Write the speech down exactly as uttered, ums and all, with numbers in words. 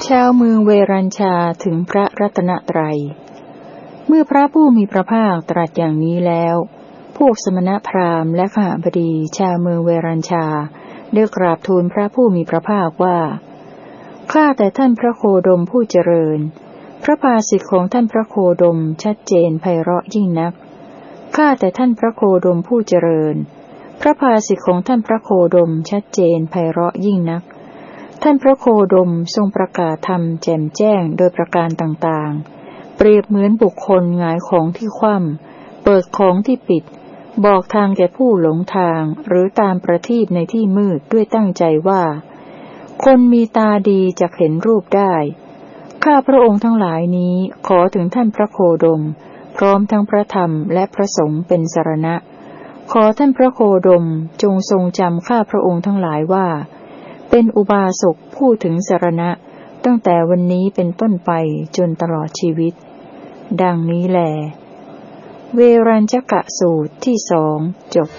ชาวเมืองเวรัญชาถึงพระรัตนตรัยเมื่อพระผู้มีพระภาคตรัสอย่างนี้แล้วพวกสมณพราหมณ์และขหบดีชาวเมืองเวรัญชาได้กราบทูลพระผู้มีพระภาคว่าข้าแต่ท่านพระโคดมผู้เจริญพระภาสิทธิของท่านพระโคดมชัดเจนไพเราะยิ่งนักข้าแต่ท่านพระโคดมผู้เจริญพระภาสิทธิของท่านพระโคดมชัดเจนไพเราะยิ่งนักท่านพระโคดมทรงประกาศธรรมแจ่มแจ้งโดยประการต่างๆเปรียบเหมือนบุคคลหงายของที่คว่ำเปิดของที่ปิดบอกทางแก่ผู้หลงทางหรือตามประทีปในที่มืดด้วยตั้งใจว่าคนมีตาดีจะเห็นรูปได้ข้าพระองค์ทั้งหลายนี้ขอถึงท่านพระโคดมพร้อมทั้งพระธรรมและพระสงฆ์เป็นสรณะขอท่านพระโคดมจงทรงจำข้าพระองค์ทั้งหลายว่าเป็นอุบาสกผู้ถึงสรณะตั้งแต่วันนี้เป็นต้นไปจนตลอดชีวิตดังนี้แลเวรัญจกสูตรที่สองจบ